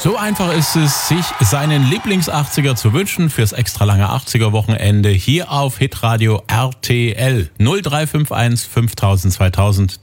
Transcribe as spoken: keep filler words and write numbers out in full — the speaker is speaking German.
So einfach ist es, sich seinen Lieblings-achtziger zu wünschen fürs extra lange achtziger-Wochenende hier auf Hitradio R T L null drei fünf eins fünftausend zweitausend.